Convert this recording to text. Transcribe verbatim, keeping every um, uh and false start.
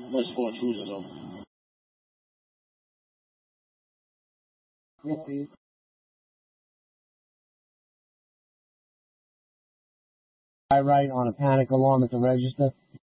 Multiple intrusions over. Yes, please. I write on a panic alarm at the register.